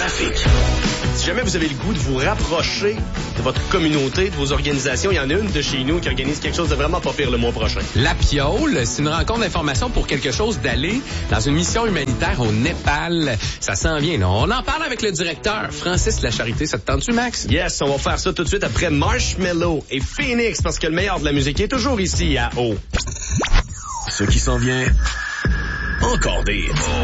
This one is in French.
trafic. Si jamais vous avez le goût de vous rapprocher de votre communauté, de vos organisations, il y en a une de chez nous qui organise quelque chose de vraiment pas pire le mois prochain. La Piole, c'est une rencontre d'information pour quelque chose d'aller dans une mission humanitaire au Népal. Ça s'en vient, là. On en parle avec le directeur, Francis Lacharité. Ça te tente-tu, Max? Yes, on va faire ça tout de suite après Marshmello et Phoenix, parce que le meilleur de la musique est toujours ici à O. Ce qui s'en vient, encore des hits.